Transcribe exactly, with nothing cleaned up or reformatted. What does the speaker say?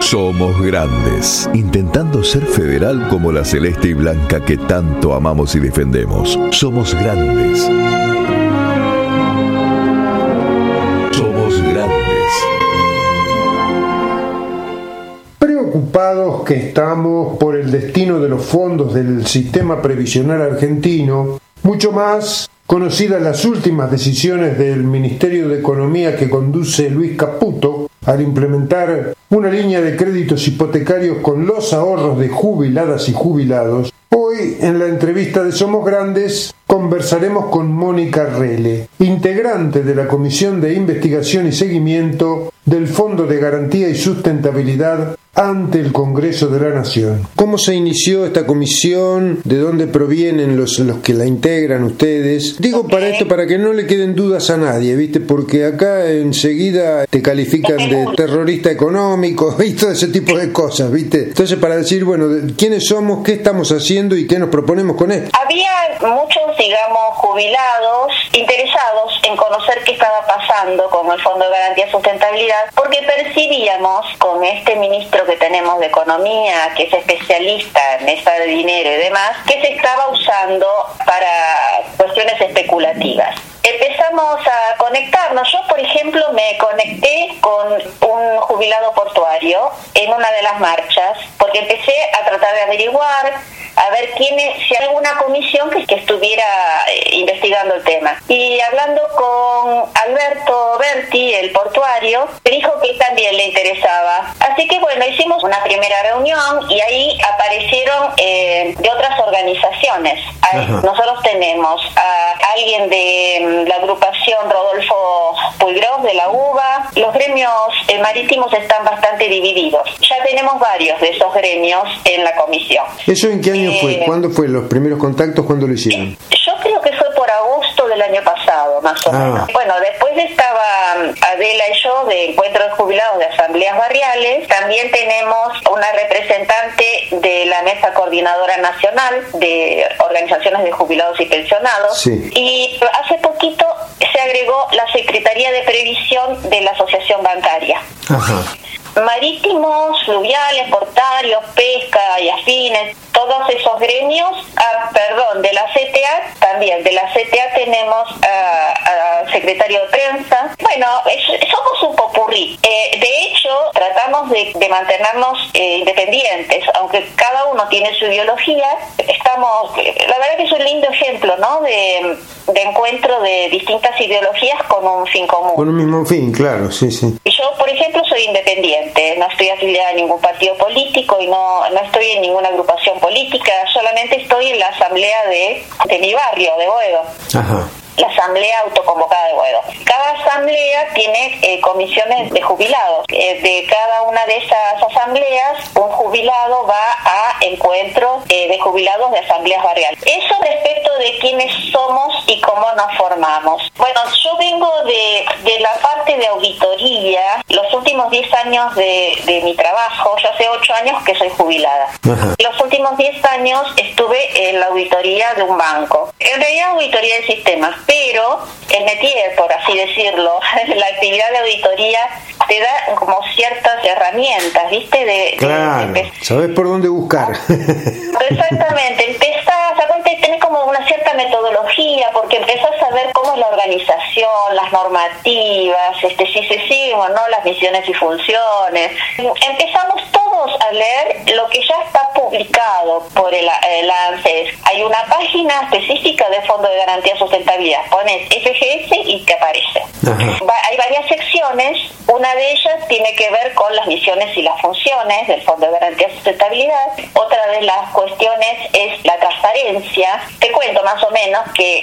Somos grandes, intentando ser federal como la celeste y blanca que tanto amamos y defendemos. Somos grandes. Somos grandes. Preocupados que estamos por el destino de los fondos del sistema previsional argentino, mucho más conocidas las últimas decisiones del Ministerio de Economía que conduce Luis Caputo al implementar una línea de créditos hipotecarios con los ahorros de jubiladas y jubilados. Hoy, en la entrevista de Somos Grandes, conversaremos con Mónica Rele, integrante de la Comisión de Investigación y Seguimiento del Fondo de Garantía y Sustentabilidad ante el Congreso de la Nación. ¿Cómo se inició esta comisión? ¿De dónde provienen los, los que la integran ustedes? Digo okay. para esto, para que no le queden dudas a nadie, ¿viste? Porque acá enseguida te califican de terrorista económico y todo ese tipo de cosas, ¿viste? Entonces, para decir, bueno, ¿quiénes somos? ¿Qué estamos haciendo? ¿Y qué nos proponemos con esto? Había muchos, digamos, jubilados interesados en conocer qué estaba pasando con el Fondo de Garantía y Sustentabilidad, porque percibíamos con este ministro que tenemos de Economía, que es especialista en mesa de dinero y demás, que se estaba usando para cuestiones especulativas. Empezamos a conectarnos. Yo, por ejemplo, me conecté con un jubilado portuario en una de las marchas, porque empecé a tratar de averiguar, a ver quién es, si hay alguna comisión que, que estuviera eh, investigando el tema. Y hablando con Alberto Berti, el portuario, me dijo que también le interesaba. Así que bueno, hicimos una primera reunión y ahí aparecieron eh, de otras organizaciones. Ahí, nosotros tenemos a alguien de la agrupación Rodolfo Puigros de la U B A. Los gremios eh, marítimos están bastante divididos. Ya tenemos varios de esos gremios en la comisión. ¿Eso en qué año eh, fue? ¿Cuándo fue los primeros contactos? ¿Cuándo lo hicieron? Yo creo que fue por agosto del año pasado, más o ah. menos. Bueno, después estaba Adela y yo de Encuentro de Jubilados de Asambleas Barriales. También tenemos una representante de la Mesa Coordinadora Nacional de Organizaciones de Jubilados y Pensionados. Sí. Y hace poquito se agregó la Secretaría de Previsión de la Asociación Bancaria. Ajá. Marítimos, fluviales, portarios, pesca y afines, todos esos gremios, ah, perdón, de la C T A, también de la C T A tenemos al secretario de prensa. Bueno, es, somos un popurrí. Eh, de hecho, tratamos de, de mantenernos eh, independientes, aunque cada uno tiene su ideología. Estamos, la verdad que es un lindo ejemplo, ¿no? De, de encuentro de distintas ideologías con un fin común. Con un mismo fin, claro, sí, sí. Yo, por ejemplo, soy independiente, no estoy afiliada a ningún partido político y no, no estoy en ninguna agrupación política, solamente estoy en la asamblea de, de mi barrio, de Boedo. Ajá. La asamblea autoconvocada de Boedo. Cada asamblea tiene eh, comisiones de jubilados. Eh, de cada una de esas asambleas, un jubilado va a encuentros eh, de jubilados de asambleas barriales. Eso respecto de quiénes somos y cómo nos formamos. Bueno, yo vengo de, de la parte de auditoría. Los últimos diez años de, de mi trabajo, yo hace ocho años que soy jubilada. Ajá. Los últimos diez años estuve en la auditoría de un banco. En realidad, auditoría de sistemas. Pero el métier, por así decirlo, la actividad de auditoría te da como ciertas herramientas, ¿viste? De, claro, de, de sabes por dónde buscar. Exactamente, empezás, aparte tenés como una cierta metodología, porque empezás a ver cómo es la organización, las normativas, este, si se siguen o no las misiones y funciones. Empezamos todos a leer lo que ya está publicado por el, el ANSES. Hay una página específica del Fondo de Garantía y Sustentabilidad. Pones F G S y te aparece. Va, hay varias secciones. Una de ellas tiene que ver con las misiones y las funciones del Fondo de Garantía y Sustentabilidad. Otra de las cuestiones es la transparencia. Te cuento más o menos que